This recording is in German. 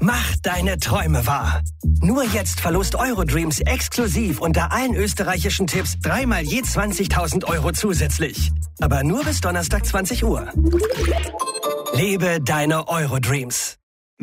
Mach deine Träume wahr. Nur jetzt verlost Eurodreams exklusiv unter allen österreichischen Tipps dreimal je 20.000 Euro zusätzlich. Aber nur bis Donnerstag 20 Uhr. Lebe deine Eurodreams.